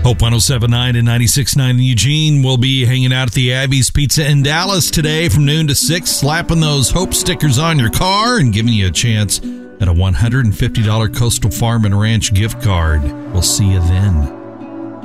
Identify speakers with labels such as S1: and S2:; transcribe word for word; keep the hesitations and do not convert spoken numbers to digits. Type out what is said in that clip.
S1: Hope one oh seven point nine and ninety-six point nine in Eugene will be hanging out at the Abby's Pizza in Dallas today from noon to six, slapping those Hope stickers on your car and giving you a chance at a one hundred fifty dollars Coastal Farm and Ranch gift card. We'll see you then.